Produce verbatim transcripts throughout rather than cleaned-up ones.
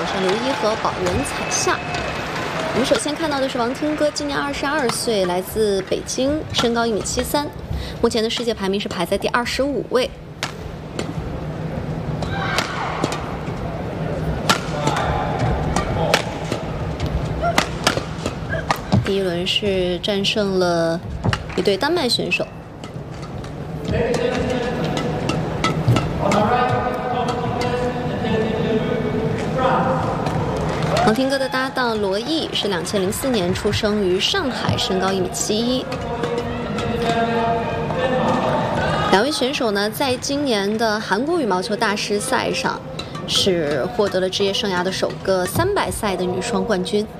上刘一和保原彩夏。我们首先看到的是王听歌，今年二十二岁，来自北京，身高一米七三，目前的世界排名是排在第二十五位。第一轮是战胜了一对丹麦选手。王听歌的搭档罗毅是两千零四年出生于上海，身高一米七一。两位选手呢，在今年的韩国羽毛球大师赛上，是获得了职业生涯的首个三百赛的女双冠军。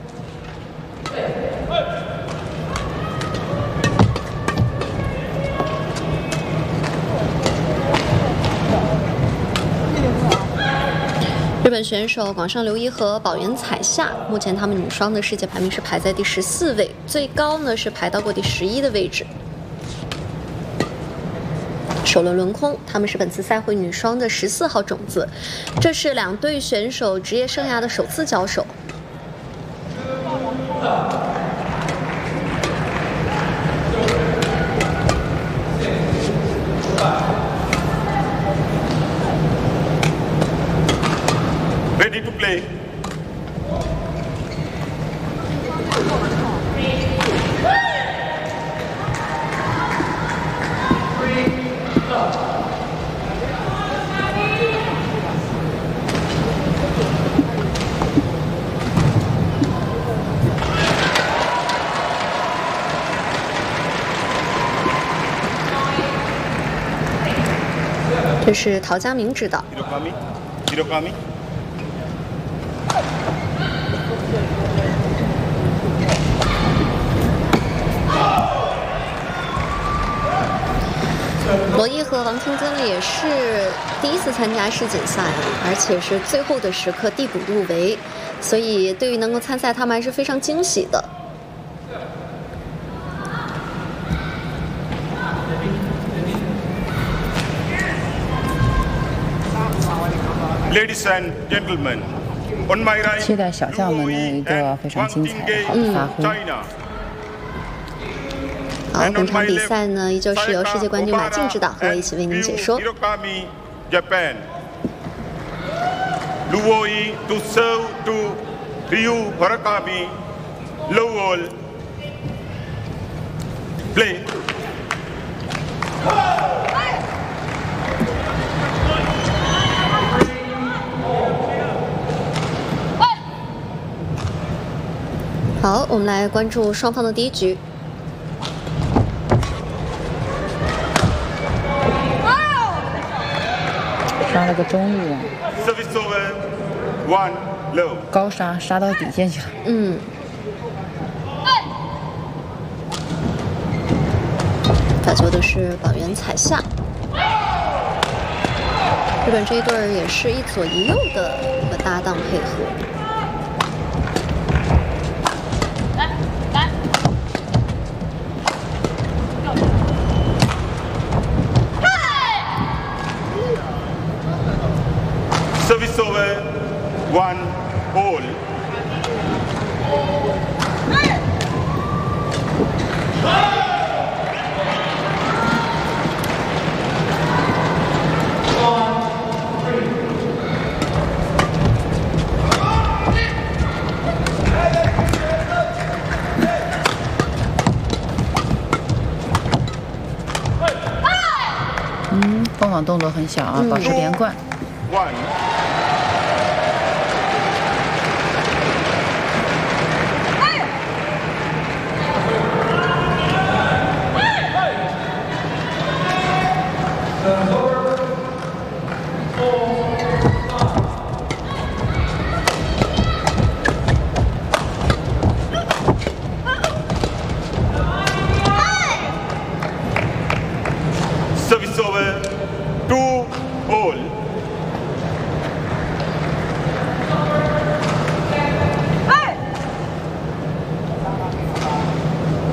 日本选手广上留一和保原彩夏，目前他们女双的世界排名是排在第十四位，最高呢是排到过第十一的位置。首轮轮空，他们是本次赛会女双的十四号种子，这是两队选手职业生涯的首次交手。 Ready to play. 这是陶家明指导。罗毅和王听歌呢也是第一次参加世锦赛，而且是最后的时刻递补入围，所以对于能够参赛，他们还是非常惊喜的。 Ladies and gentlemen, on my right, 期待小将们的一个非常精彩的好的发挥。 好，本场比赛呢，依旧是由世界冠军马竞指导，和我一起为您解说。 Japan. Luoi to serve to Ryu Harakami. Low wall. Play. 好，我们来关注双方的第一局。 杀了个中路啊！ Service over. One low. 高杀杀到底线去了。 嗯。打球的是保原彩夏。日本这一对儿也是一左一右的一个搭档配合。 Service over, one all. One. 嗯，封网动作很小啊，保持连贯。 One. Uh-huh.